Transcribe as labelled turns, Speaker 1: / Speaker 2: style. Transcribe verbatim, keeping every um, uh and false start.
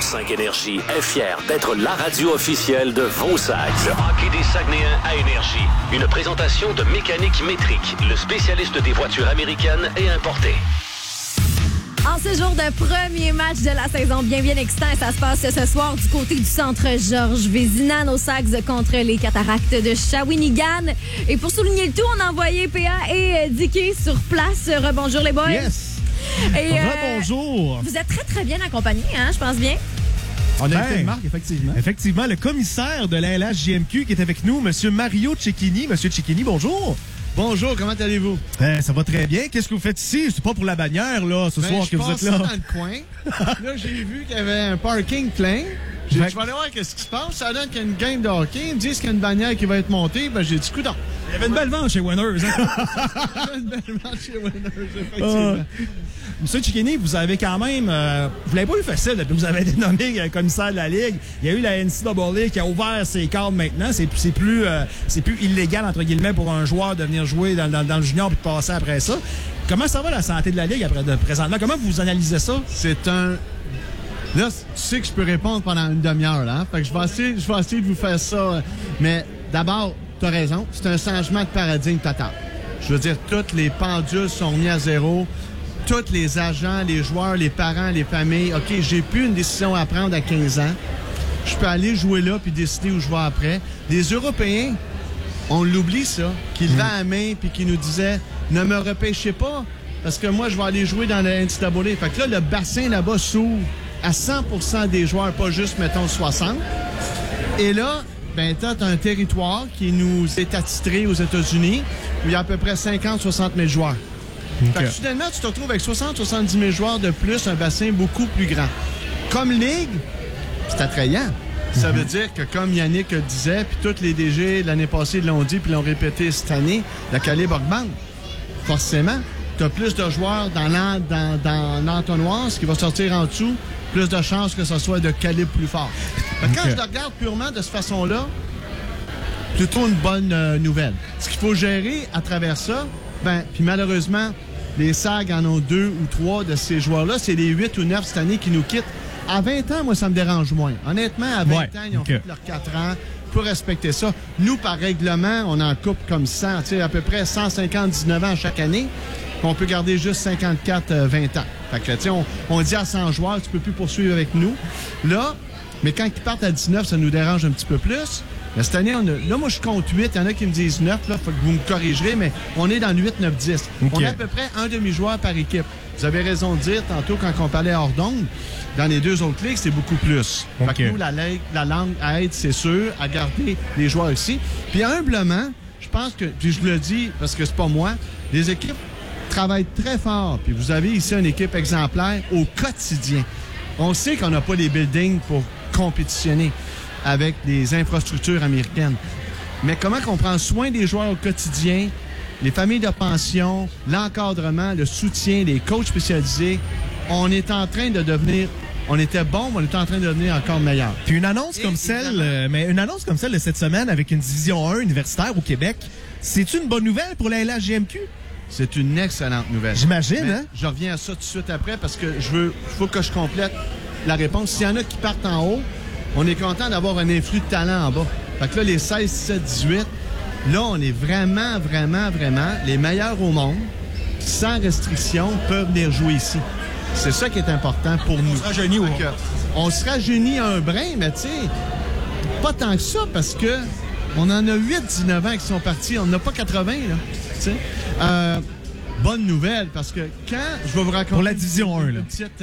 Speaker 1: cinq Énergie est fier d'être la radio officielle de vos Sags. Le hockey des Saguenayens à Énergie. Une présentation de Mécanique Métrique, le spécialiste des voitures américaines et importées.
Speaker 2: En ce jour de premier match de la saison, bien bien excitant, ça se passe ce soir du côté du centre Georges Vézina, nos Sags contre les Cataractes de Shawinigan. Et pour souligner le tout, on a envoyé P A et Dicky sur place. Rebonjour les boys.
Speaker 3: Yes.
Speaker 2: Et, euh,
Speaker 3: Rebonjour.
Speaker 2: Vous êtes très très bien accompagnés, hein, je pense bien.
Speaker 3: On a
Speaker 4: Ben,
Speaker 3: été une marque, effectivement.
Speaker 4: Effectivement, le commissaire de la L H J M Q qui est avec nous, M. Mario Cecchini. M. Cecchini, bonjour.
Speaker 3: Bonjour, comment allez-vous?
Speaker 4: Euh, ça va très bien. Qu'est-ce que vous faites ici? C'est pas pour la bannière, là, ce
Speaker 3: Ben,
Speaker 4: soir que vous êtes là.
Speaker 3: Je passais dans le coin. Là, j'ai vu qu'il y avait un parking plein. J'ai dit, je vais aller voir qu'est-ce qui se passe. Ça donne qu'il y a une game de hockey. Ils me disent qu'il y a une bannière qui va être montée. Ben, j'ai dit, coudonc.
Speaker 4: Il y avait une belle vente chez Winners. Hein?
Speaker 3: Il y avait une belle vente chez Winners, effectivement.
Speaker 4: Uh, Monsieur Cecchini, vous avez quand même... Euh, vous l'avez pas eu facile depuis que vous avez été nommé euh, commissaire de la Ligue. Il y a eu la N C A A qui a ouvert ses cadres maintenant. C'est, c'est, plus, euh, c'est plus illégal, entre guillemets, pour un joueur de venir jouer dans, dans, dans le junior puis de passer après ça. Comment ça va la santé de la Ligue après de, présentement? Comment vous analysez ça?
Speaker 3: C'est un... Là, tu sais que je peux répondre pendant une demi-heure, là. Hein? Fait que je vais essayer, je vais essayer de vous faire ça. Mais d'abord, tu as raison, c'est un changement de paradigme total. Je veux dire, toutes les pendules sont mises à zéro. Tous les agents, les joueurs, les parents, les familles. OK, j'ai plus une décision à prendre à quinze ans. Je peux aller jouer là puis décider où je vais après. Les Européens, on l'oublie, ça, qui levaient la main puis qui nous disaient « Ne me repêchez pas, parce que moi, je vais aller jouer dans la N C A A ». Fait que là, le bassin là-bas s'ouvre à cent pour cent des joueurs, pas juste, mettons, soixante. Et là, ben, t'as un territoire qui nous est attitré aux États-Unis où il y a à peu près cinquante à soixante mille joueurs. Okay. Fait que soudainement, tu te retrouves avec soixante à soixante-dix mille joueurs de plus, un bassin beaucoup plus grand. Comme ligue, c'est attrayant. Mm-hmm. Ça veut dire que, comme Yannick le disait, puis tous les D G l'année passée l'ont dit, puis l'ont répété cette année, le calibre augmente. Forcément, tu as plus de joueurs dans, l'en, dans, dans l'entonnoir, ce qui va sortir en dessous, plus de chances que ce soit de calibre plus fort. Fait que okay. Quand je le regarde purement de cette façon-là, plutôt une bonne euh, nouvelle. Ce qu'il faut gérer à travers ça, ben, puis malheureusement, les Sags en ont deux ou trois de ces joueurs-là. C'est les huit ou neuf cette année qui nous quittent. À vingt ans, moi, ça me dérange moins. Honnêtement, à vingt ouais, ans, ils ont okay. fait leurs quatre ans. Il faut respecter ça. Nous, par règlement, on en coupe comme cent, tu sais, à peu près cent cinquante dix-neuf ans chaque année. Puis on peut garder juste cinquante-quatre vingt ans. Fait que, tu sais, on, on dit à cent joueurs, tu peux plus poursuivre avec nous. Là, mais quand ils partent à dix-neuf, ça nous dérange un petit peu plus. Mais cette année, on a, là, moi, je compte huit. Il y en a qui me disent neuf. Là, faut que vous me corrigerez, mais on est dans le huit, neuf, dix. Okay. On a à peu près un demi-joueur par équipe. Vous avez raison de dire, tantôt, quand on parlait hors d'onde, dans les deux autres ligues, c'est beaucoup plus. Okay. Fait que nous, la, la langue aide, c'est sûr, à garder les joueurs ici. Puis humblement, je pense que, puis je le dis parce que c'est pas moi, les équipes travaillent très fort. Puis vous avez ici une équipe exemplaire au quotidien. On sait qu'on n'a pas les buildings pour compétitionner avec des infrastructures américaines. Mais comment qu'on prend soin des joueurs au quotidien, les familles de pension, l'encadrement, le soutien, les coachs spécialisés, on est en train de devenir... On était bon, mais on est en train de devenir encore meilleur.
Speaker 4: Puis une annonce Et comme celle, euh, mais une annonce comme celle de cette semaine avec une division un universitaire au Québec, c'est une bonne nouvelle pour la L H J M Q?
Speaker 3: C'est une excellente nouvelle.
Speaker 4: J'imagine,
Speaker 3: mais
Speaker 4: hein?
Speaker 3: Je reviens à ça tout de suite après parce que je veux, il faut que je complète la réponse. S'il y en a qui partent en haut, on est content d'avoir un influx de talent en bas. Fait que là, les seize, dix-sept, dix-huit, là, on est vraiment, vraiment, vraiment les meilleurs au monde, sans restriction, peuvent venir jouer ici. C'est ça qui est important pour nous.
Speaker 4: On sera génie, ouais.
Speaker 3: On sera génie un brin, mais tu sais, pas tant que ça, parce que on en a huit, dix-neuf ans qui sont partis. On n'en a pas quatre-vingts, là. Tu sais. Euh, bonne nouvelle, parce que quand je vais vous raconter...
Speaker 4: Pour la division un, là.
Speaker 3: Petite,